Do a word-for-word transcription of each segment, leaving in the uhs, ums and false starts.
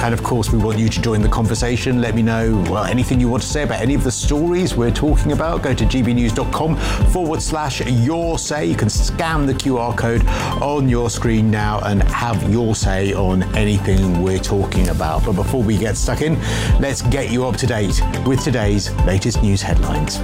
And of course, we want you to join the conversation. Let me know, well, anything you want to say about any of the stories we're talking about. Go to gbnews.com forward slash your say. You can scan the Q R code on your screen now and have your say on anything we're talking about. But before we get stuck in, let's get you up to date with today's latest news headlines.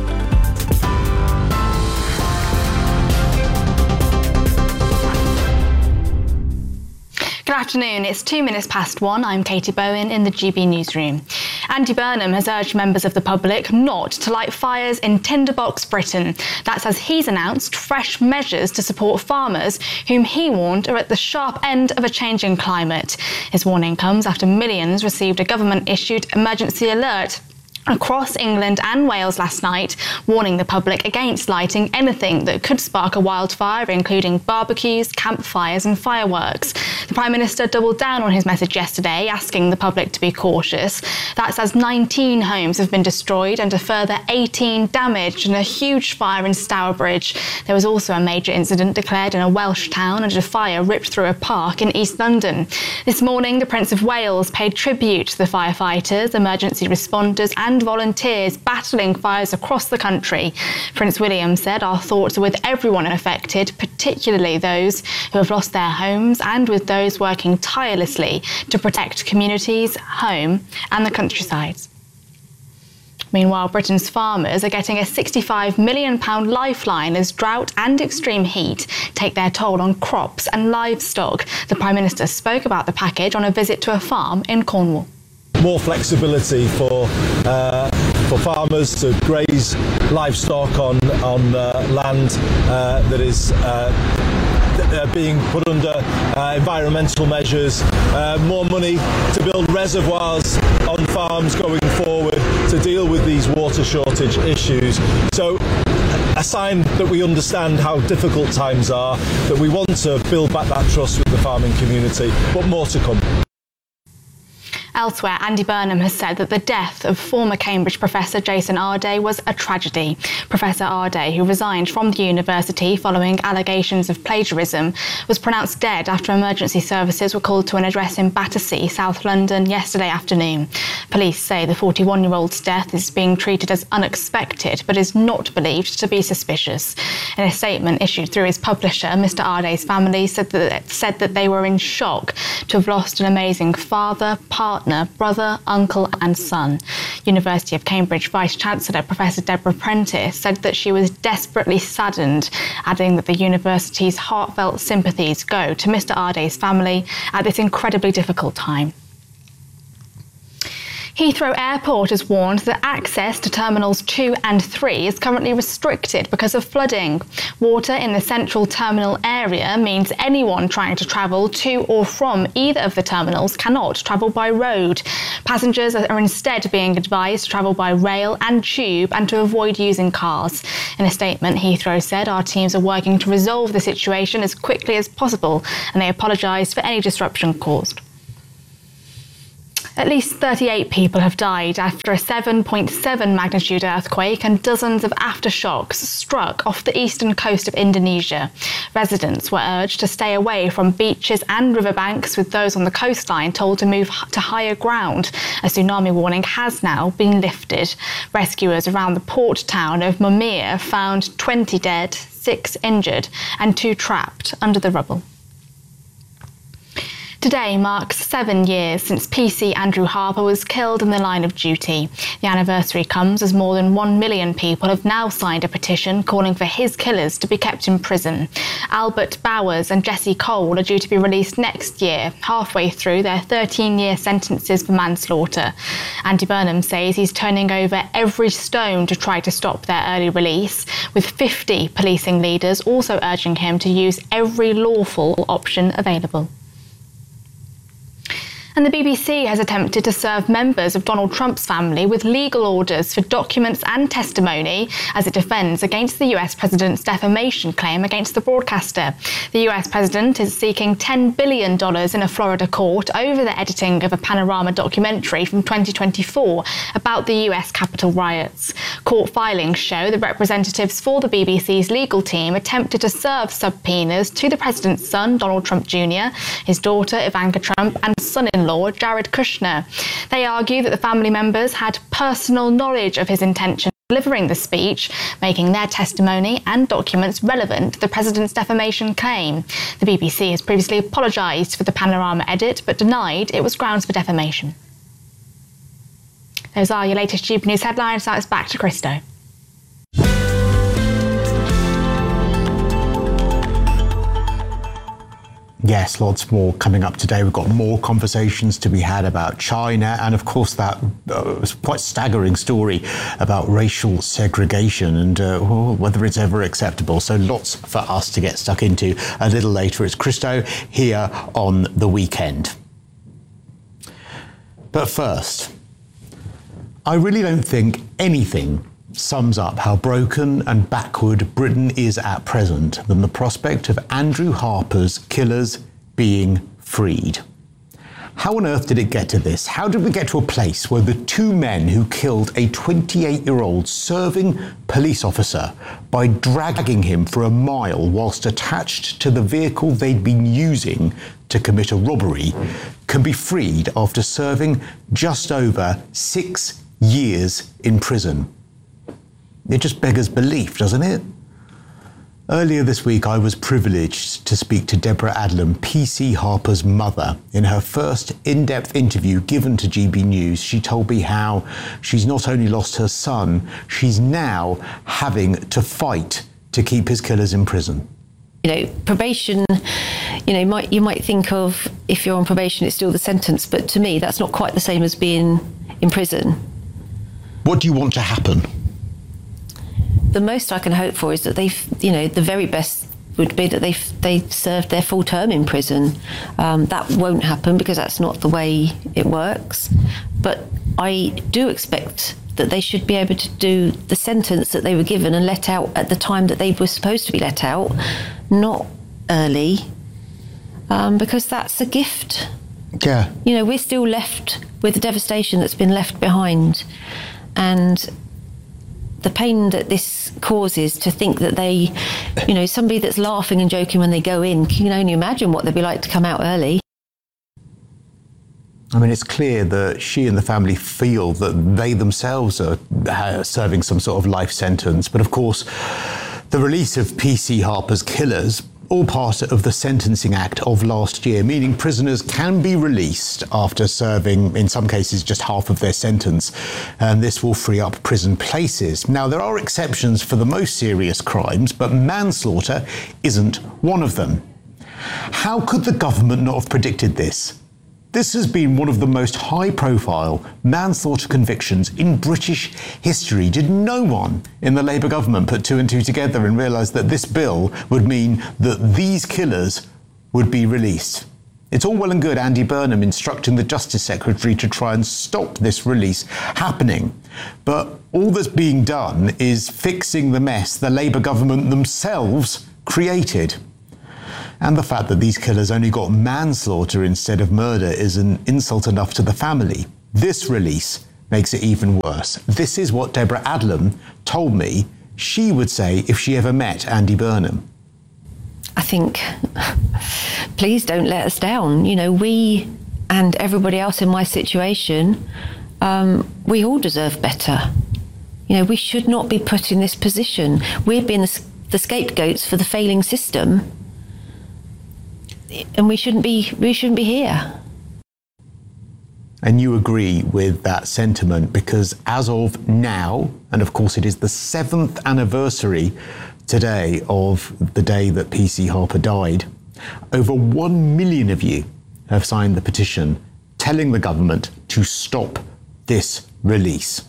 Good afternoon, it's two minutes past one. I'm Katie Bowen in the G B Newsroom. Andy Burnham has urged members of the public not to light fires in Tinderbox, Britain. That's as he's announced fresh measures to support farmers whom he warned are at the sharp end of a changing climate. His warning comes after millions received a government-issued emergency alert across England and Wales last night, warning the public against lighting anything that could spark a wildfire, including barbecues, campfires and fireworks. The Prime Minister doubled down on his message yesterday, asking the public to be cautious. That's as nineteen homes have been destroyed and a further eighteen damaged in a huge fire in Stourbridge. There was also a major incident declared in a Welsh town and a fire ripped through a park in East London. This morning, the Prince of Wales paid tribute to the firefighters, emergency responders and volunteers battling fires across the country. Prince William said, "Our thoughts are with everyone affected, particularly those who have lost their homes and with those working tirelessly to protect communities, home and the countryside." Meanwhile, Britain's farmers are getting a sixty-five million pounds lifeline as drought and extreme heat take their toll on crops and livestock. The Prime Minister spoke about the package on a visit to a farm in Cornwall. More flexibility for uh, for farmers to graze livestock on on uh, land uh, that is uh, uh, being put under uh, environmental measures. Uh, more money to build reservoirs on farms going forward to deal with these water shortage issues. So, a sign that we understand how difficult times are, that we want to build back that trust with the farming community, but more to come. Elsewhere, Andy Burnham has said that the death of former Cambridge professor Jason Arday was a tragedy. Professor Arday, who resigned from the university following allegations of plagiarism, was pronounced dead after emergency services were called to an address in Battersea, South London, yesterday afternoon. Police say the forty-one-year-old's death is being treated as unexpected, but is not believed to be suspicious. In a statement issued through his publisher, Mister Arday's family said that, said that they were in shock to have lost an amazing father, partner, brother, uncle and son. University of Cambridge Vice-Chancellor Professor Deborah Prentice said that she was desperately saddened, adding that the university's heartfelt sympathies go to Mister Arday's family at this incredibly difficult time. Heathrow Airport has warned that access to Terminals two and three is currently restricted because of flooding. Water in the central terminal area means anyone trying to travel to or from either of the terminals cannot travel by road. Passengers are instead being advised to travel by rail and tube and to avoid using cars. In a statement, Heathrow said, "Our teams are working to resolve the situation as quickly as possible," and they apologised for any disruption caused. At least thirty-eight people have died after a seven point seven magnitude earthquake and dozens of aftershocks struck off the eastern coast of Indonesia. Residents were urged to stay away from beaches and riverbanks, with those on the coastline told to move to higher ground. A tsunami warning has now been lifted. Rescuers around the port town of Mumia found twenty dead, six injured and two trapped under the rubble. Today marks seven years since P C Andrew Harper was killed in the line of duty. The anniversary comes as more than one million people have now signed a petition calling for his killers to be kept in prison. Albert Bowers and Jesse Cole are due to be released next year, halfway through their thirteen-year sentences for manslaughter. Andy Burnham says he's turning over every stone to try to stop their early release, with fifty policing leaders also urging him to use every lawful option available. And the B B C has attempted to serve members of Donald Trump's family with legal orders for documents and testimony as it defends against the U S president's defamation claim against the broadcaster. The U S president is seeking ten billion dollars in a Florida court over the editing of a Panorama documentary from twenty twenty-four about the U S Capitol riots. Court filings show that representatives for the B B C's legal team attempted to serve subpoenas to the president's son, Donald Trump Junior, his daughter, Ivanka Trump, and son-in-law, son-in-law, Jared Kushner. They argue that the family members had personal knowledge of his intention delivering the speech, making their testimony and documents relevant to the president's defamation claim. The B B C has previously apologised for the Panorama edit, but denied it was grounds for defamation. Those are your latest G B News headlines. Now it's back to Christo. Yes, lots more coming up today. We've got more conversations to be had about China and, of course, that uh, quite staggering story about racial segregation and uh, well, whether it's ever acceptable. So lots for us to get stuck into a little later. It's Christo here on The Weekend. But first, I really don't think anything sums up how broken and backward Britain is at present than the prospect of Andrew Harper's killers being freed. How on earth did it get to this? How did we get to a place where the two men who killed a twenty-eight-year-old serving police officer by dragging him for a mile whilst attached to the vehicle they'd been using to commit a robbery can be freed after serving just over six years in prison? It just beggars belief, doesn't it? Earlier this week, I was privileged to speak to Deborah Adlam, P C Harper's mother. In her first in-depth interview given to G B News, she told me how she's not only lost her son, she's now having to fight to keep his killers in prison. You know, probation, you know, might you might think of if you're on probation, it's still the sentence. But to me, that's not quite the same as being in prison. What do you want to happen? The most I can hope for is that they've, you know, the very best would be that they've they served their full term in prison. Um, that won't happen because that's not the way it works. But I do expect that they should be able to do the sentence that they were given and let out at the time that they were supposed to be let out, not early, um, because that's a gift. Yeah. You know, we're still left with the devastation that's been left behind, and the pain that this causes to think that they, you know, somebody that's laughing and joking when they go in, can you only imagine what they'd be like to come out early. I mean, it's clear that she and the family feel that they themselves are serving some sort of life sentence. But of course, the release of P C Harper's killers, all part of the Sentencing Act of last year, meaning prisoners can be released after serving, in some cases, just half of their sentence. And this will free up prison places. Now, there are exceptions for the most serious crimes, but manslaughter isn't one of them. How could the government not have predicted this? This has been one of the most high-profile manslaughter convictions in British history. Did no one in the Labour government put two and two together and realise that this bill would mean that these killers would be released? It's all well and good Andy Burnham instructing the Justice Secretary to try and stop this release happening. But all that's being done is fixing the mess the Labour government themselves created. And the fact that these killers only got manslaughter instead of murder is an insult enough to the family. This release makes it even worse. This is what Deborah Adlam told me she would say if she ever met Andy Burnham. I think, please don't let us down. You know, we and everybody else in my situation, um, we all deserve better. You know, we should not be put in this position. We're being the, the scapegoats for the failing system. And we shouldn't be we shouldn't be here. And you agree with that sentiment because as of now, and of course it is the seventh anniversary today of the day that P C Harper died, over one million of you have signed the petition telling the government to stop this release.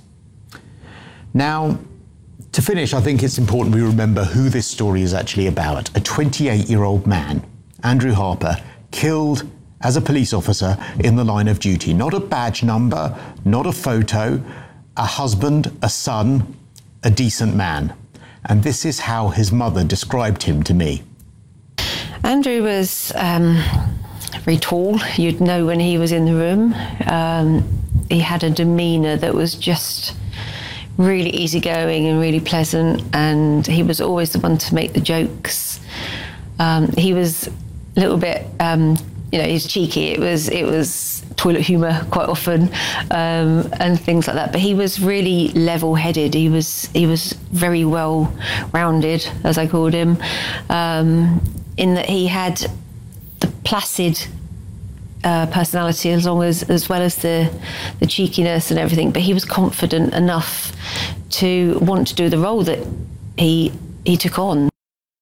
Now, to finish, I think it's important we remember who this story is actually about. A twenty-eight-year-old man, Andrew Harper, killed as a police officer in the line of duty. Not a badge number, not a photo, a husband, a son, a decent man. And this is how his mother described him to me. Andrew was um, very tall. You'd know when he was in the room. Um, he had a demeanour that was just really easygoing and really pleasant, and he was always the one to make the jokes. Um, he was a little bit um, you know, he's cheeky. It was it was toilet humour quite often, um, and things like that. But he was really level-headed. He was he was very well-rounded, as I called him, um, in that he had the placid uh, personality, as long as as well as the the cheekiness and everything. But he was confident enough to want to do the role that he he took on.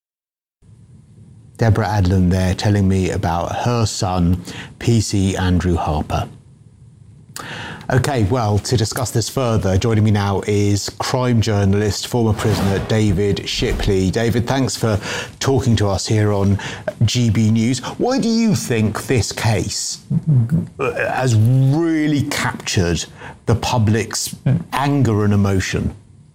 Deborah Adlon there telling me about her son, P C Andrew Harper. OK, well, to discuss this further, joining me now is crime journalist, former prisoner David Shipley. David, thanks for talking to us here on G B News. Why do you think this case has really captured the public's anger and emotion?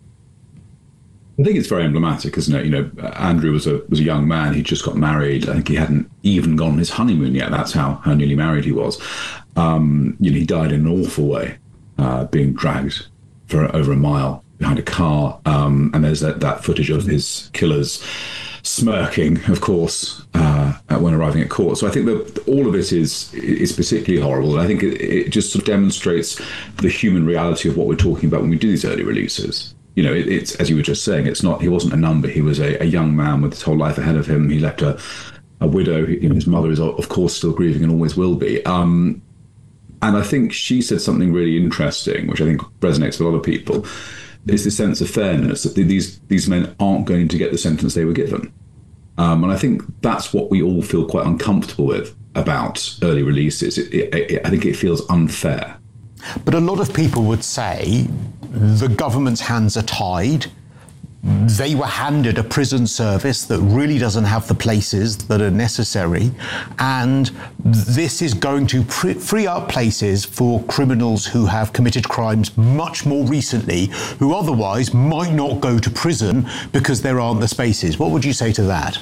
I think it's very emblematic, isn't it? You know, Andrew was a was a young man. He just got married. I think he hadn't even gone on his honeymoon yet. That's how, how newly married he was. Um, you know, he died in an awful way, uh, being dragged for over a mile behind a car. Um, and there's that, that footage of his killers smirking, of course, uh, when arriving at court. So I think that all of it is is particularly horrible. And I think it, it just sort of demonstrates the human reality of what we're talking about when we do these early releases. You know, it, it's, as you were just saying, it's not, he wasn't a number. He was a, a young man with his whole life ahead of him. He left a, a widow. You know, his mother is, of course, still grieving and always will be. Um, and I think she said something really interesting, which I think resonates with a lot of people, is the sense of fairness, that these, these men aren't going to get the sentence they were given. Um, and I think that's what we all feel quite uncomfortable with about early releases. It, it, it, I think it feels unfair. But a lot of people would say the government's hands are tied. They were handed a prison service that really doesn't have the places that are necessary. And this is going to pre- free up places for criminals who have committed crimes much more recently, who otherwise might not go to prison because there aren't the spaces. What would you say to that?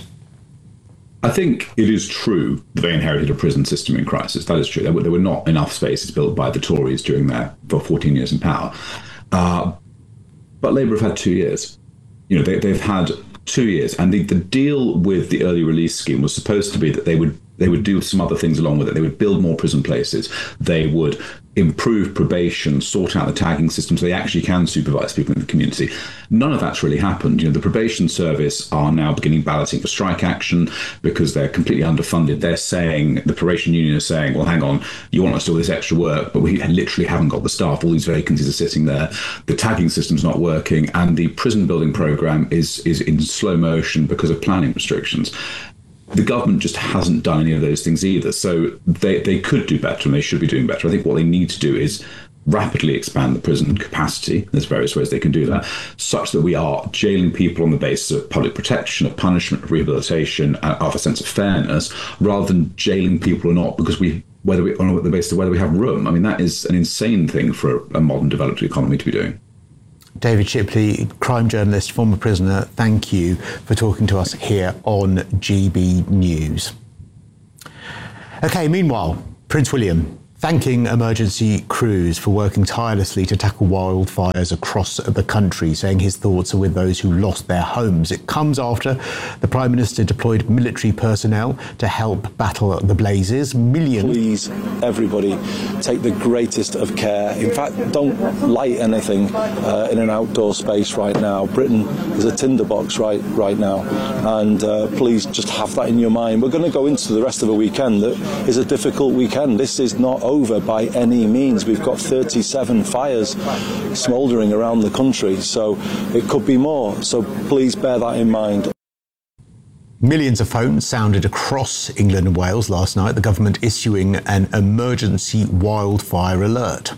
I think it is true that they inherited a prison system in crisis. That is true. There were, there were not enough spaces built by the Tories during their for fourteen years in power. Uh, but Labour have had two years. You know, they, they've had two years. And the, the deal with the early release scheme was supposed to be that they would they would do some other things along with it. They would build more prison places. They would improve probation, sort out the tagging system so they actually can supervise people in the community. None of that's really happened. You know, the probation service are now beginning balloting for strike action because they're completely underfunded. They're saying, the probation union is saying, well, hang on, you want us to do all this extra work, but we literally haven't got the staff. All these vacancies are sitting there. The tagging system's not working, and the prison building program is is in slow motion because of planning restrictions. The government just hasn't done any of those things either. So they, they could do better, and they should be doing better. I think what they need to do is rapidly expand the prison capacity. There's various ways they can do that, such that we are jailing people on the basis of public protection, of punishment, of rehabilitation, of a sense of fairness, rather than jailing people or not because we whether we on the basis of whether we have room. I mean, that is an insane thing for a modern developed economy to be doing. David Shipley, crime journalist, former prisoner, thank you for talking to us here on G B News. OK, meanwhile, Prince William thanking emergency crews for working tirelessly to tackle wildfires across the country, saying his thoughts are with those who lost their homes. It comes after the Prime Minister deployed military personnel to help battle the blazes. Millions. Please, everybody, take the greatest of care. In fact, don't light anything uh, in an outdoor space right now. Britain is a tinderbox right right now, and uh, please just have that in your mind. We're going to go into the rest of a weekend that is a difficult weekend. This is not over by any means. We've got thirty-seven fires smouldering around the country, so it could be more. So please bear that in mind. Millions of phones sounded across England and Wales last night, the government issuing an emergency wildfire alert.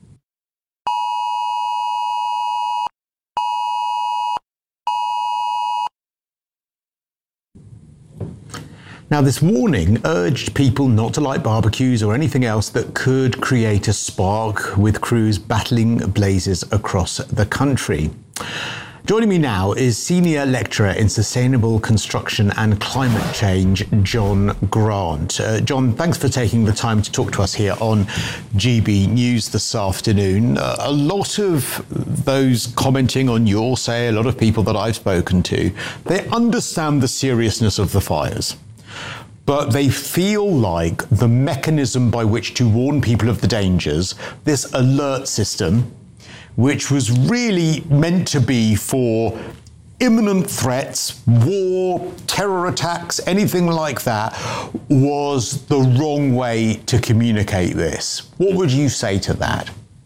Now, this warning urged people not to light barbecues or anything else that could create a spark, with crews battling blazes across the country. Joining me now is Senior Lecturer in Sustainable Construction and Climate Change, John Grant. Uh, John, thanks for taking the time to talk to us here on G B News this afternoon. Uh, a lot of those commenting on your say, a lot of people that I've spoken to, they understand the seriousness of the fires. but they feel like the mechanism by which to warn people of the dangers, this alert system, which was really meant to be for imminent threats, war, terror attacks, anything like that, was the wrong way to communicate this. What would you say to that?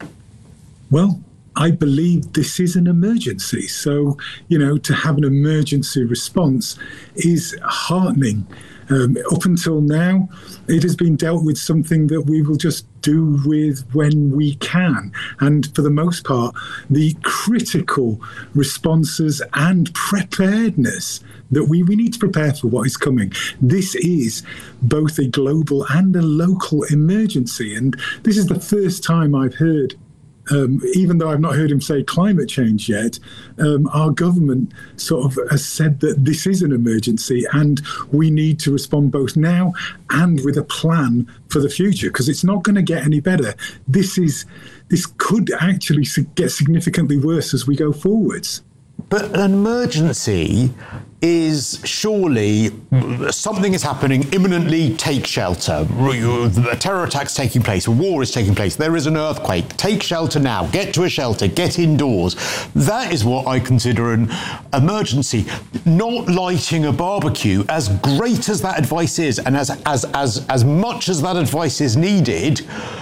Well, I believe this is an emergency. So, you know, to have an emergency response is heartening. Um, up until now, it has been dealt with something that we will just do with when we can. And for the most part, the critical responses and preparedness that we, we need to prepare for what is coming. This is both a global and a local emergency. And this is the first time I've heard Um, even though I've not heard him say climate change yet, um, our government sort of has said that this is an emergency and we need to respond both now and with a plan for the future, because it's not going to get any better. This is this could actually get significantly worse as we go forwards. But an emergency is surely something is happening imminently, take shelter. A terror attack's taking place, a war is taking place, there is an earthquake, take shelter now, get to a shelter, get indoors. That is what I consider an emergency. Not lighting a barbecue, as great as that advice is, and as as as, as much as that advice is needed,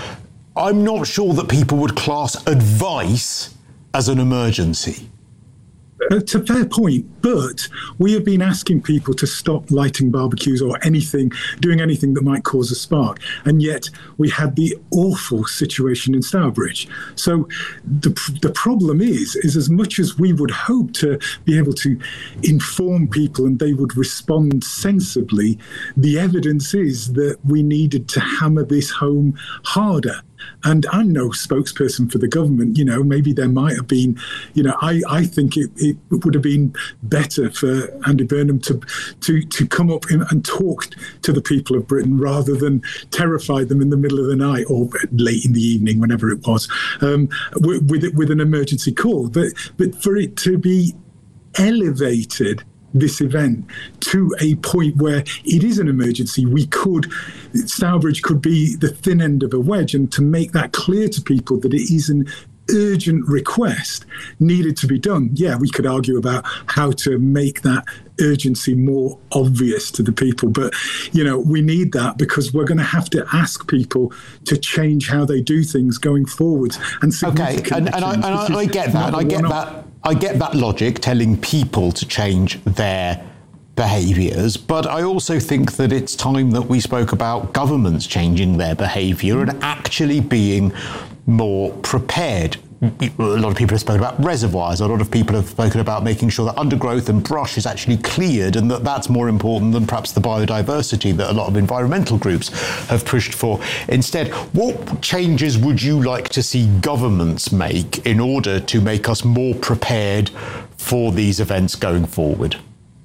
I'm not sure that people would class advice as an emergency. It's a fair point, but we have been asking people to stop lighting barbecues or anything, doing anything that might cause a spark. And yet we had the awful situation in Stourbridge. So the the problem is, is as much as we would hope to be able to inform people and they would respond sensibly, the evidence is that we needed to hammer this home harder. And I'm no spokesperson for the government, you know, maybe there might have been, you know, I, I think it, it would have been better for Andy Burnham to to to come up and talk to the people of Britain rather than terrify them in the middle of the night or late in the evening, whenever it was, um, with, with, with an emergency call. But, but for it to be elevated, this event, to a point where it is an emergency, we could, Stourbridge could be the thin end of a wedge, and to make that clear to people that it is an urgent request needed to be done. Yeah, we could argue about how to make that urgency more obvious to the people, but you know, we need that because we're going to have to ask people to change how they do things going forwards. And okay, and, and, I, and I, I get that, and I get that. I get that logic, telling people to change their behaviours, but I also think that it's time that we spoke about governments changing their behaviour and actually being more prepared. A lot of people have spoken about reservoirs. A lot of people have spoken about making sure that undergrowth and brush is actually cleared, and that that's more important than perhaps the biodiversity that a lot of environmental groups have pushed for. Instead, what changes would you like to see governments make in order to make us more prepared for these events going forward?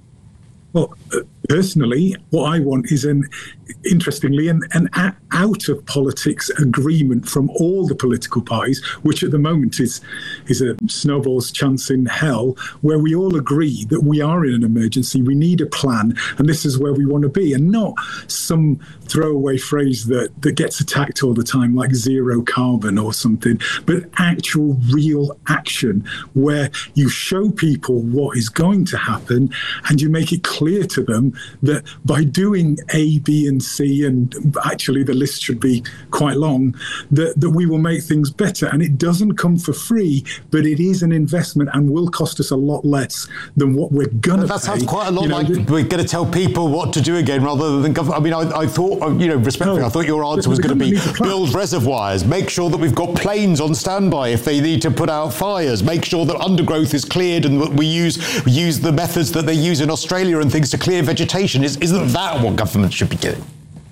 Well, personally, what I want is an, interestingly, an, an out of politics agreement from all the political parties, which at the moment is is a snowball's chance in hell, where we all agree that we are in an emergency, we need a plan, and this is where we want to be, and not some throwaway phrase that, that gets attacked all the time, like zero carbon or something, but actual real action where you show people what is going to happen and you make it clear to them that by doing A, B, and C, and actually the list should be quite long, that, that we will make things better. And it doesn't come for free, but it is an investment and will cost us a lot less than what we're going to pay. That sounds quite a lot, you know, like the, we're going to tell people what to do again rather than government. I mean, I, I thought, you know, respectfully, no, I thought your answer was going to be build reservoirs, make sure that we've got planes on standby if they need to put out fires, make sure that undergrowth is cleared and that we use we use the methods that they use in Australia and things to clear vegetation. Is, isn't that what government should be doing?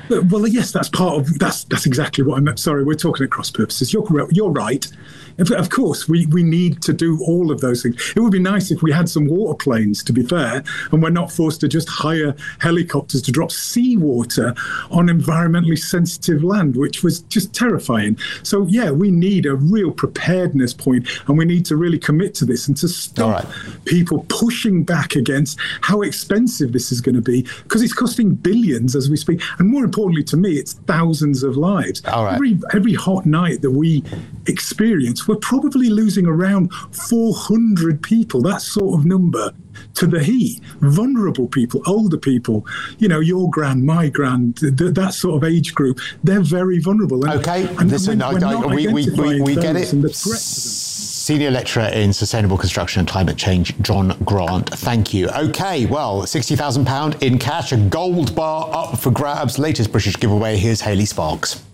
Well, yes, that's part of that's that's exactly what I meant. Sorry, we're talking at cross purposes. You're you're right. Of course, we, we need to do all of those things. It would be nice if we had some water planes, to be fair, and we're not forced to just hire helicopters to drop seawater on environmentally sensitive land, which was just terrifying. So, yeah, we need a real preparedness point, and we need to really commit to this and to stop right. people pushing back against how expensive this is going to be, because it's costing billions as we speak. And more importantly to me, it's thousands of lives. All right. Every, every hot night that we experience, we're probably losing around four hundred people, that sort of number, to the heat. Vulnerable people, older people, you know, your grand, my grand, th- that sort of age group, they're very vulnerable. And, okay, and listen, we're, I, we're I, we, we, we, we get it. And the threat to them. Senior Lecturer in Sustainable Construction and Climate Change, John Grant. Thank you. OK, well, sixty thousand pounds in cash, a gold bar up for grabs. Latest British giveaway. Here's Hayley Sparks.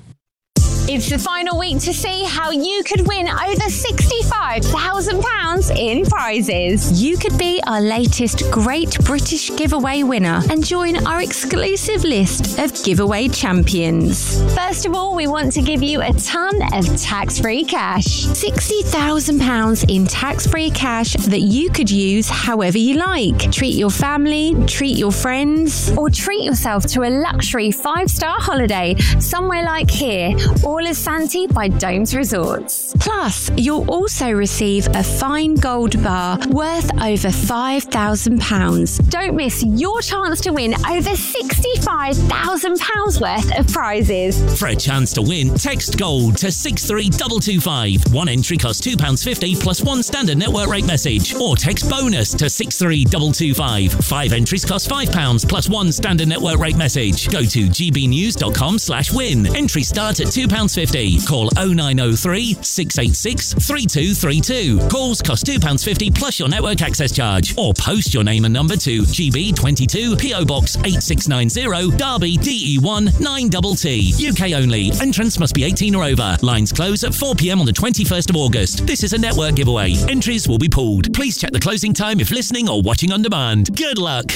It's the final week to see how you could win over sixty-five thousand pounds in prizes. You could be our latest Great British Giveaway winner and join our exclusive list of giveaway champions. First of all, we want to give you a ton of tax-free cash. sixty thousand pounds in tax-free cash that you could use however you like. Treat your family, treat your friends, or treat yourself to a luxury five-star holiday somewhere like here, all as Santi by Domes Resorts. Plus, you'll also receive a fine gold bar worth over five thousand pounds. Don't miss your chance to win over sixty-five thousand pounds worth of prizes. For a chance to win, text GOLD to six three two two five. One entry costs two pounds fifty plus one standard network rate message. Or text BONUS to six three two two five. Five entries cost five pounds plus one standard network rate message. Go to gbnews.com slash win. Entries start at two pounds fifty. Call oh nine oh three, six eight six, three two three two. Calls cost two pounds fifty plus your network access charge. Or post your name and number to G B twenty-two P O Box eight six nine zero, Derby D E one nine T T. U K only. Entrance must be eighteen or over. Lines close at four p.m. on the twenty-first of August. This is a network giveaway. Entries will be pulled. Please check the closing time if listening or watching on demand. Good luck.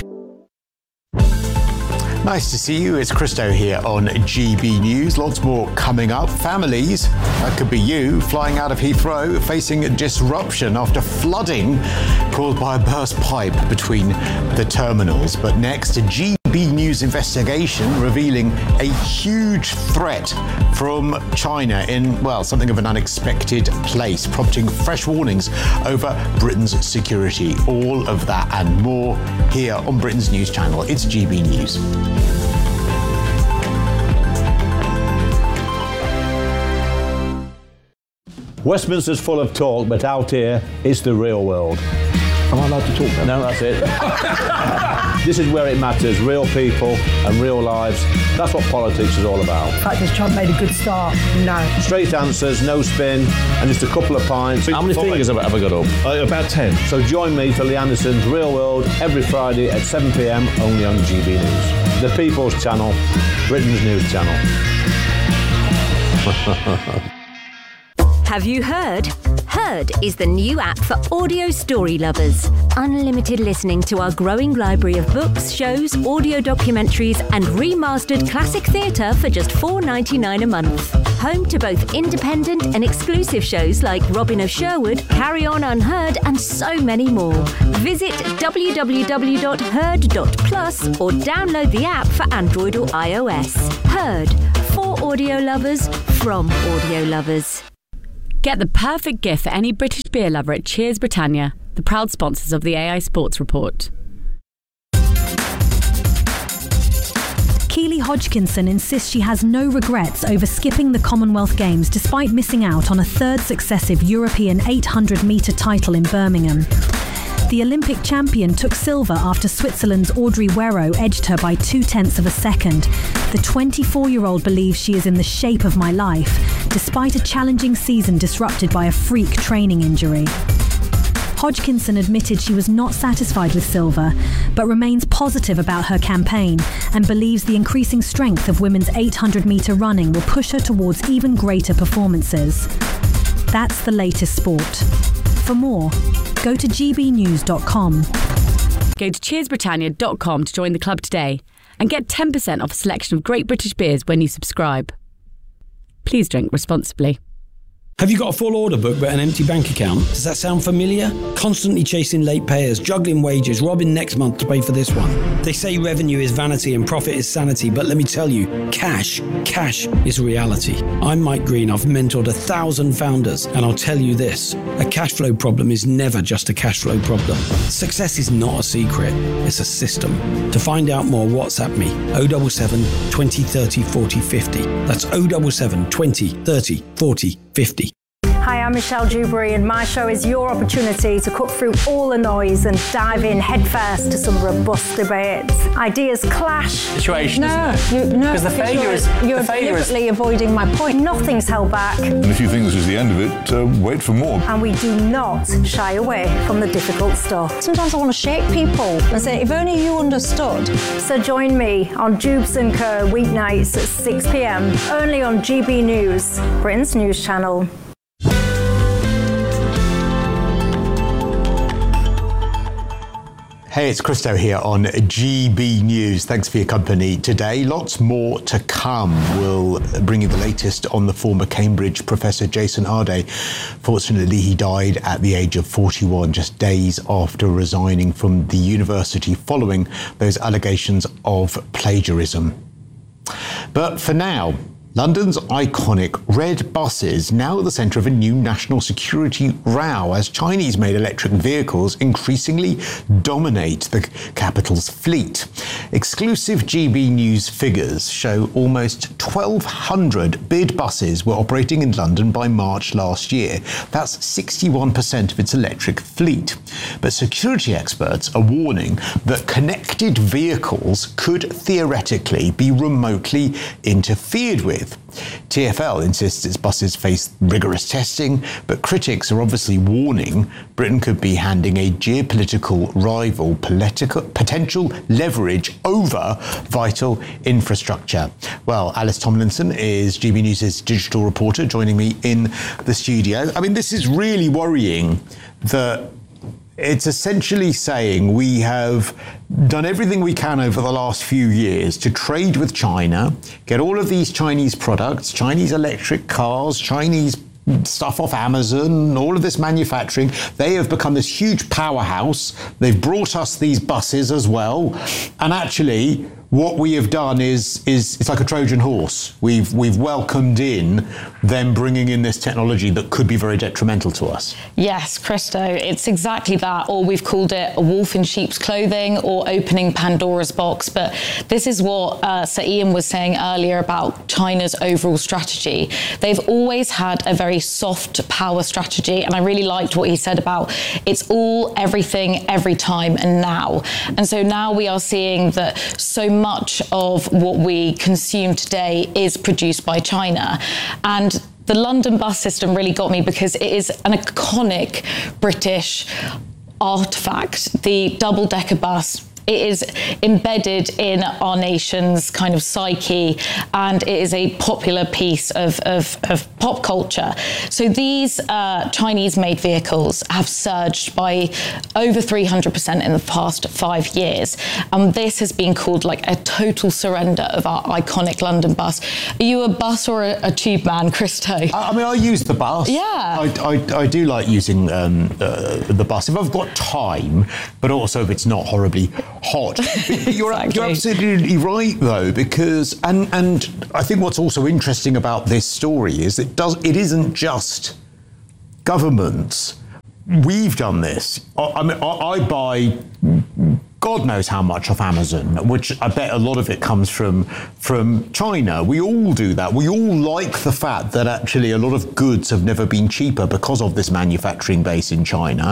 Nice to see you. It's Christo here on G B News. Lots more coming up. Families, that could be you, flying out of Heathrow, facing disruption after flooding caused by a burst pipe between the terminals. But next, a G B News investigation revealing a huge threat from China in, well, something of an unexpected place, prompting fresh warnings over Britain's security. All of that and more here on Britain's news channel. It's G B News. Westminster's full of talk, but out here, it's the real world. Am I allowed to talk then? No, that's it. This is where it matters, real people and real lives. That's what politics is all about. In fact, has Trump made a good start? No. Straight answers, no spin, and just a couple of pints. How many fingers have I ever got up? Uh, about ten. So join me for Lee Anderson's Real World every Friday at seven p.m. only on G B News. The People's Channel, Britain's news channel. Have you heard? Heard is the new app for audio story lovers. Unlimited listening to our growing library of books, shows, audio documentaries and remastered classic theatre for just four dollars ninety-nine a month. Home to both independent and exclusive shows like Robin of Sherwood, Carry On Unheard and so many more. Visit w w w dot heard dot plus or download the app for Android or iOS. Heard, for audio lovers, from audio lovers. Get the perfect gift for any British beer lover at Cheers Britannia, the proud sponsors of the A I Sports Report. Keely Hodgkinson insists she has no regrets over skipping the Commonwealth Games despite missing out on a third successive European eight hundred metre title in Birmingham. The Olympic champion took silver after Switzerland's Audrey Werro edged her by two-tenths of a second. The twenty-four-year-old believes she is in the shape of my life, despite a challenging season disrupted by a freak training injury. Hodgkinson admitted she was not satisfied with silver, but remains positive about her campaign and believes the increasing strength of women's eight hundred metre running will push her towards even greater performances. That's the latest sport. For more, go to g b news dot com. Go to cheers britannia dot com to join the club today. and get ten percent off a selection of great British beers when you subscribe. Please drink responsibly. Have you got a full order book but an empty bank account? Does that sound familiar? Constantly chasing late payers, juggling wages, robbing next month to pay for this one. They say revenue is vanity and profit is sanity, but let me tell you, cash, cash is reality. I'm Mike Green, I've mentored a thousand founders, and I'll tell you this, a cash flow problem is never just a cash flow problem. Success is not a secret, it's a system. To find out more, WhatsApp me, oh seven seven, twenty, thirty, forty, fifty. That's oh seven seven, twenty, thirty, forty, fifty. Hi, I'm Michelle Dewberry, and my show is your opportunity to cut through all the noise and dive in headfirst to some robust debates. Ideas clash. Situation, no, isn't it? You, no, because the failure you're, is you're the failure deliberately is... avoiding my point. Nothing's held back. And if you think this is the end of it, uh, wait for more. And we do not shy away from the difficult stuff. Sometimes I want to shake people and say, if only you understood. So join me on Jubes and Co weeknights at six p.m. only on G B News, Britain's news channel. Hey, it's Christo here on G B News. Thanks for your company today. Lots more to come. We'll bring you the latest on the former Cambridge professor Jason Harday. Fortunately, he died at the age of forty-one, just days after resigning from the university following those allegations of plagiarism. But for now, London's iconic red buses now at the centre of a new national security row as Chinese-made electric vehicles increasingly dominate the capital's fleet. Exclusive G B News figures show almost twelve hundred bid buses were operating in London by March last year. That's sixty-one percent of its electric fleet. But security experts are warning that connected vehicles could theoretically be remotely interfered with. T F L insists its buses face rigorous testing, but critics are obviously warning Britain could be handing a geopolitical rival political, potential leverage over vital infrastructure. Well, Alice Tomlinson is G B News' digital reporter, joining me in the studio. I mean, this is really worrying that it's essentially saying we have done everything we can over the last few years to trade with China, get all of these Chinese products, Chinese electric cars, Chinese stuff off Amazon, all of this manufacturing. They have become this huge powerhouse. They've brought us these buses as well. And actually, what we have done is is it's like a Trojan horse. We've we've welcomed in them bringing in this technology that could be very detrimental to us. Yes, Christo, it's exactly that. Or we've called it a wolf in sheep's clothing or opening Pandora's box. But this is what uh, Sir Ian was saying earlier about China's overall strategy. They've always had a very soft power strategy. And I really liked what he said about it's all, everything, every time and now. And so now we are seeing that so much of what we consume today is produced by China. And the London bus system really got me because it is an iconic British artefact. The double-decker bus, it is embedded in our nation's kind of psyche, and it is a popular piece of, of, of pop culture. So these uh, Chinese-made vehicles have surged by over three hundred percent in the past five years. And this has been called like a total surrender of our iconic London bus. Are you a bus or a, a tube man, Christo? I, I mean, I use the bus. Yeah. I, I, I do like using um, uh, the bus if I've got time, but also if it's not horribly hot. You're, exactly. You're absolutely right, though, because and and I think what's also interesting about this story is it does it isn't just governments. We've done this. I, I mean, I, I buy God knows how much off Amazon, which I bet a lot of it comes from from China. We all do that. We all like the fact that actually a lot of goods have never been cheaper because of this manufacturing base in China.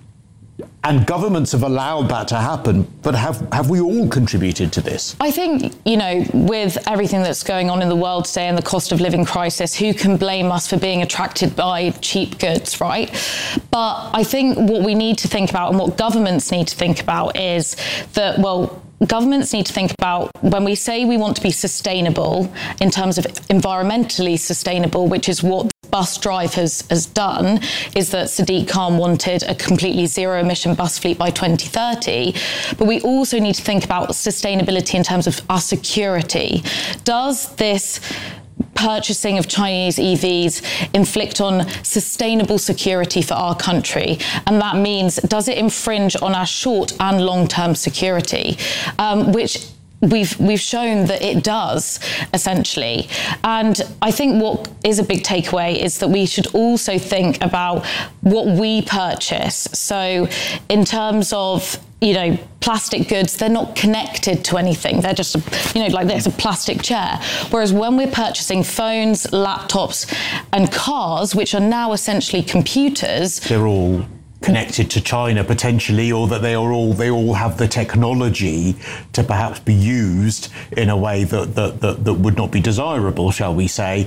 And governments have allowed that to happen, but have, have we all contributed to this? I think, you know, with everything that's going on in the world today and the cost of living crisis, who can blame us for being attracted by cheap goods, right? But I think what we need to think about and what governments need to think about is that, well, governments need to think about when we say we want to be sustainable in terms of environmentally sustainable, which is what bus drive has, has done is that Sadiq Khan wanted a completely zero emission bus fleet by twenty thirty. But we also need to think about sustainability in terms of our security. Does this purchasing of Chinese E Vs inflict on sustainable security for our country? And that means, does it infringe on our short and long-term security? Um, which We've we've shown that it does, essentially. And I think what is a big takeaway is that we should also think about what we purchase. So in terms of, you know, plastic goods, they're not connected to anything. They're just, a, you know, like there's a plastic chair. Whereas when we're purchasing phones, laptops and cars, which are now essentially computers, they're all connected to China potentially, or that they are all they all have the technology to perhaps be used in a way that that, that, that would not be desirable, shall we say.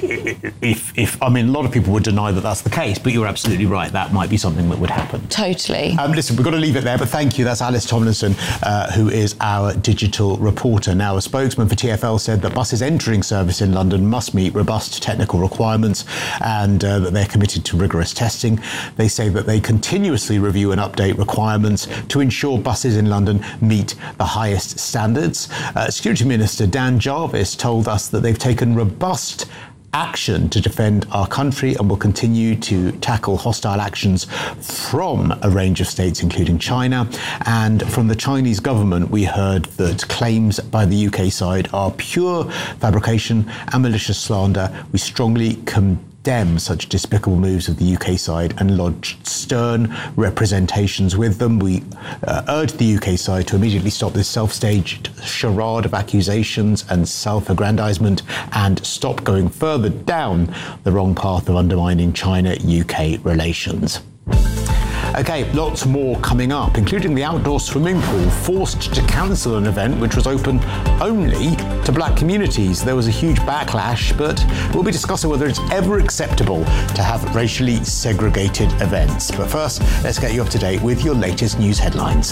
If, if I mean, a lot of people would deny that that's the case, but you're absolutely right. That might be something that would happen. Totally. Um, listen, we've got to leave it there, but thank you. That's Alice Tomlinson, uh, who is our digital reporter. Now, a spokesman for T F L said that buses entering service in London must meet robust technical requirements and uh, that they're committed to rigorous testing. They say that they continuously review and update requirements to ensure buses in London meet the highest standards. Uh, Security Minister Dan Jarvis told us that they've taken robust action to defend our country and will continue to tackle hostile actions from a range of states, including China. And from the Chinese government, we heard that claims by the U K side are pure fabrication and malicious slander. We strongly condemn such despicable moves of the U K side and lodged stern representations with them. We uh, urge the U K side to immediately stop this self-staged charade of accusations and self-aggrandizement and stop going further down the wrong path of undermining China-U K relations. Okay, lots more coming up, including the outdoor swimming pool forced to cancel an event which was open only to black communities. There was a huge backlash, but we'll be discussing whether it's ever acceptable to have racially segregated events. But first, let's get you up to date with your latest news headlines.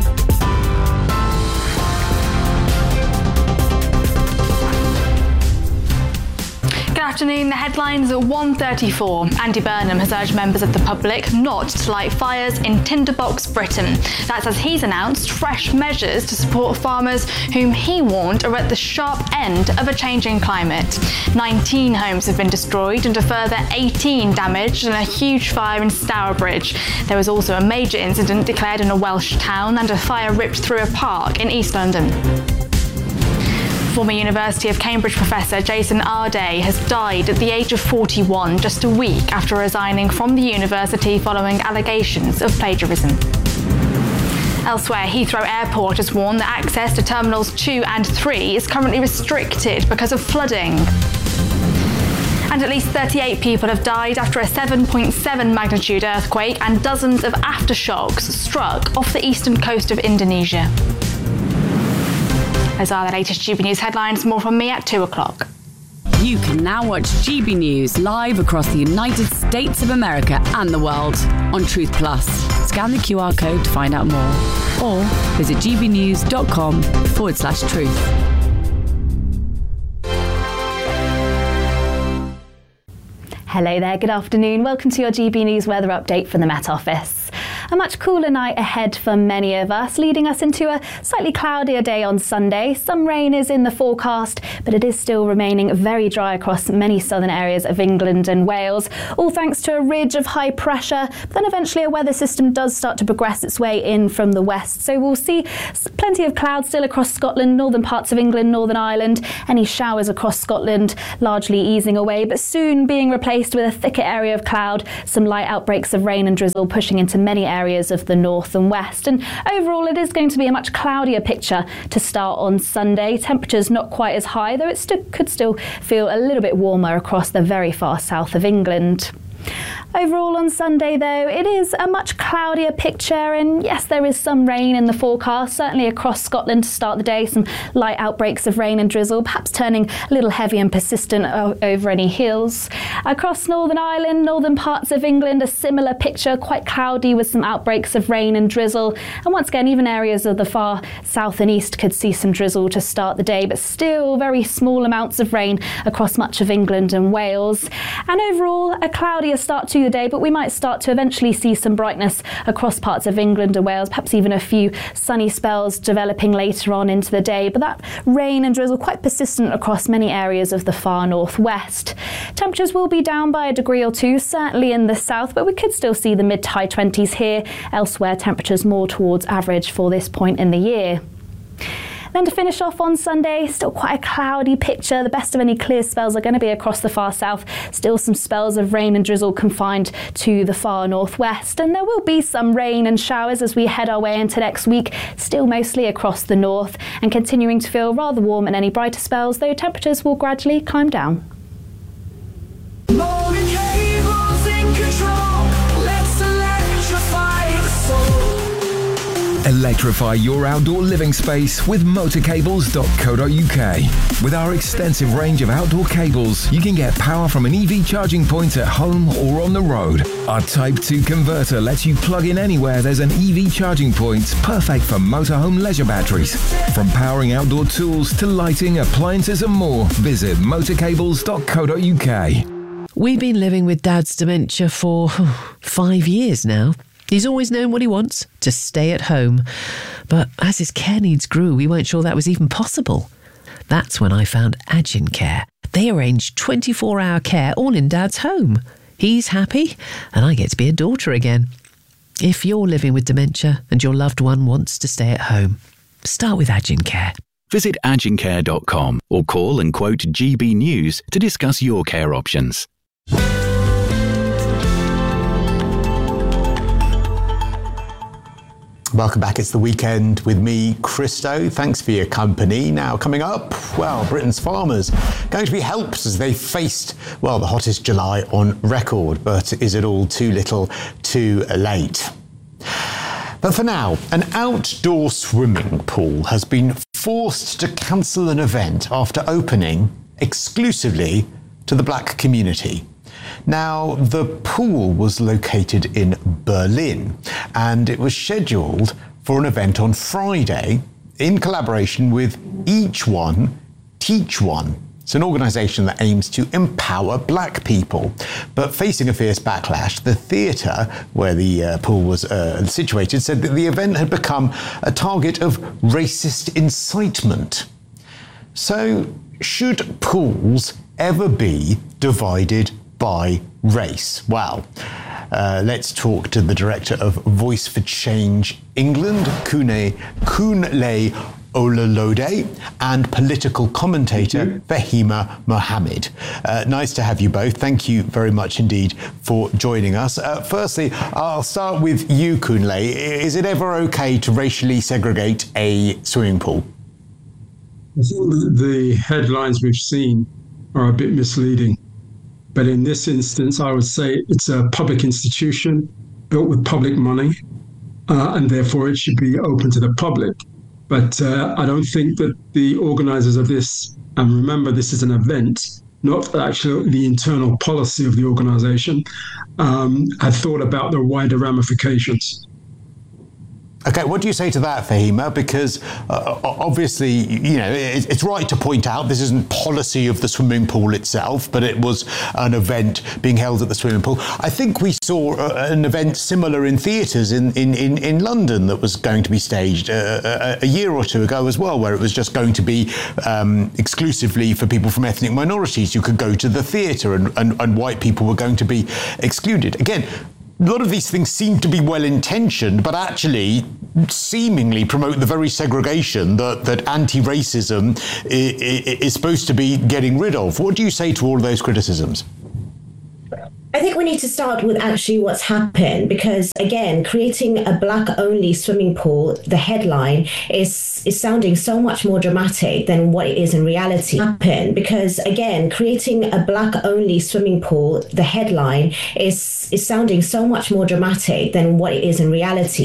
Good afternoon. The headlines at one thirty-four. Andy Burnham has urged members of the public not to light fires in Tinderbox, Britain. That's as he's announced fresh measures to support farmers whom he warned are at the sharp end of a changing climate. nineteen homes have been destroyed and a further eighteen damaged in a huge fire in Stourbridge. There was also a major incident declared in a Welsh town and a fire ripped through a park in East London. Former University of Cambridge professor Jason Arday has died at the age of forty-one, just a week after resigning from the university following allegations of plagiarism. Elsewhere, Heathrow Airport has warned that access to Terminals two and three is currently restricted because of flooding. And at least thirty-eight people have died after a seven point seven magnitude earthquake and dozens of aftershocks struck off the eastern coast of Indonesia. Those are the latest G B News headlines. More from me at two o'clock. You can now watch G B News live across the United States of America and the world on Truth Plus. Scan the Q R code to find out more or visit gbnews.com forward slash truth. Hello there, good afternoon. Welcome to your G B News weather update from the Met Office. A much cooler night ahead for many of us, leading us into a slightly cloudier day on Sunday. Some rain is in the forecast, but it is still remaining very dry across many southern areas of England and Wales, all thanks to a ridge of high pressure. But then eventually a weather system does start to progress its way in from the west, so we'll see plenty of clouds still across Scotland, northern parts of England, Northern Ireland. Any showers across Scotland largely easing away, but soon being replaced with a thicker area of cloud, some light outbreaks of rain and drizzle pushing into many areas areas of the north and west. And overall, it is going to be a much cloudier picture to start on Sunday. Temperatures not quite as high, though it st- could still feel a little bit warmer across the very far south of England. Overall on Sunday, though, it is a much cloudier picture, and yes, there is some rain in the forecast, certainly across Scotland to start the day, some light outbreaks of rain and drizzle, perhaps turning a little heavy and persistent o- over any hills. Across Northern Ireland, northern parts of England, a similar picture, quite cloudy with some outbreaks of rain and drizzle, and once again, even areas of the far south and east could see some drizzle to start the day, but still very small amounts of rain across much of England and Wales. And overall, a cloudier start to the day, but we might start to eventually see some brightness across parts of England and Wales, perhaps even a few sunny spells developing later on into the day, but that rain and drizzle quite persistent across many areas of the far northwest. Temperatures will be down by a degree or two, certainly in the south, but we could still see the mid to high twenties here. Elsewhere, temperatures more towards average for this point in the year. Then to finish off on Sunday, still quite a cloudy picture. The best of any clear spells are going to be across the far south. Still some spells of rain and drizzle confined to the far northwest. And there will be some rain and showers as we head our way into next week, still mostly across the north, and continuing to feel rather warm in any brighter spells, though temperatures will gradually climb down. More cables in control. Let's electrify the soul. Electrify your outdoor living space with motor cables dot co dot uk. With our extensive range of outdoor cables, you can get power from an E V charging point at home or on the road. Our Type two converter lets you plug in anywhere there's an E V charging point, perfect for motorhome leisure batteries. From powering outdoor tools to lighting, appliances and more, visit motor cables dot co dot uk. We've been living with Dad's dementia for five years now. He's always known what he wants, to stay at home. But as his care needs grew, we weren't sure that was even possible. That's when I found Agin Care. They arrange twenty-four hour care all in Dad's home. He's happy, and I get to be a daughter again. If you're living with dementia and your loved one wants to stay at home, start with Agin Care. Visit agin care dot com or call and quote G B News to discuss your care options. Welcome back. It's the weekend with me, Christo. Thanks for your company. Now, coming up, well, Britain's farmers going to be helped as they faced, well, the hottest July on record. But is it all too little, too late? But for now, an outdoor swimming pool has been forced to cancel an event after opening exclusively to the black community. Now, the pool was located in Berlin, and it was scheduled for an event on Friday in collaboration with Each One, Teach One. It's an organisation that aims to empower black people. But facing a fierce backlash, the theatre where the uh, pool was uh, situated said that the event had become a target of racist incitement. So, should pools ever be divided by race? Well, uh, let's talk to the director of Voice for Change England, Kune, Kunle Olalode, and political commentator Fahima Mohammed. Uh, nice to have you both. Thank you very much indeed for joining us. Uh, firstly, I'll start with you, Kunle. Is it ever okay to racially segregate a swimming pool? I think the headlines we've seen are a bit misleading. But in this instance, I would say it's a public institution built with public money, uh, and therefore it should be open to the public. But uh, I don't think that the organisers of this, and remember this is an event, not actually the internal policy of the organisation, um, had thought about the wider ramifications. Okay, what do you say to that, Fahima? Because uh, obviously, you know, it's right to point out this isn't policy of the swimming pool itself, but it was an event being held at the swimming pool. I think we saw an event similar in theatres in, in, in, in London that was going to be staged uh, a, a year or two ago as well, where it was just going to be um, exclusively for people from ethnic minorities who could go to the theatre, and, and, and white people were going to be excluded. Again, a lot of these things seem to be well-intentioned, but actually seemingly promote the very segregation that, that anti-racism is, is supposed to be getting rid of. What do you say to all of those criticisms? I think we need to start with actually what's happened, because again, creating a black-only swimming pool, the headline is is sounding so much more dramatic than what it is in reality. Happened because again, creating a black-only swimming pool, the headline is is sounding so much more dramatic than what it is in reality.